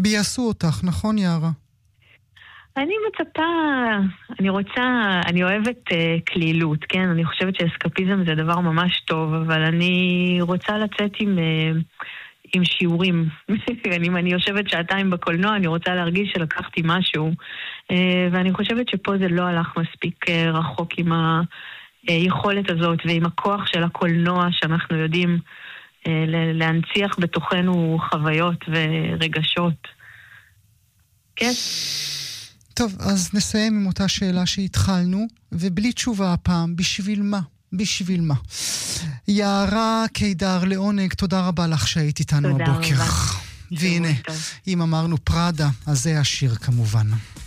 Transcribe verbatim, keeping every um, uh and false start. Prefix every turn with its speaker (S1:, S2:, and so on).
S1: ביאסו אותך, נכון יערה?
S2: אני מצפה, אני רוצה, אני אוהבת uh, כלילות, כן? אני חושבת שאסקפיזם זה דבר ממש טוב, אבל אני רוצה לצאת עם, uh, עם שיעורים. אני, אני יושבת שעתיים בקולנוע, אני רוצה להרגיש שלקחתי משהו, uh, ואני חושבת שפה זה לא הלך מספיק uh, רחוק עם היכולת הזאת, ועם הכוח של הקולנוע שאנחנו יודעים uh, להנציח בתוכנו חוויות ורגשות. כן?
S1: טוב, אז נסיים עם אותה שאלה שהתחלנו, ובלי תשובה הפעם, בשביל מה? בשביל מה? יערה קידר לעונג, תודה רבה לך שהיית איתנו הבוקר.
S2: תודה רבה.
S1: והנה, אם אמרנו פראדה, אז זה השיר כמובן.